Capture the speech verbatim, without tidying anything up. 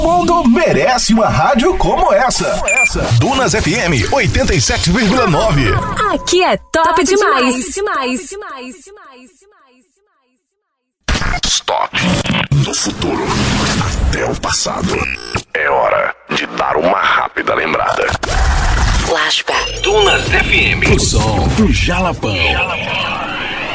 O mundo merece uma rádio como essa. Dunas F M oitenta e sete vírgula nove. Aqui é top, top demais. demais. demais. Stop. Do futuro até o passado. É hora de dar uma rápida lembrada. Flashback. Dunas F M. O som do Jalapão. Jalapão.